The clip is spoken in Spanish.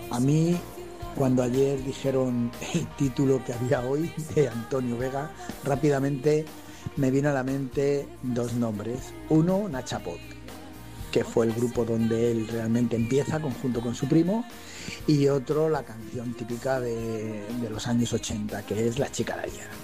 A mí, cuando ayer dijeron el título que había hoy de Antonio Vega, rápidamente me vino a la mente dos nombres. Uno, Nachapot, que fue el grupo donde él realmente empieza conjunto con su primo, y otro, la canción típica de los años 80, que es La chica de ayer.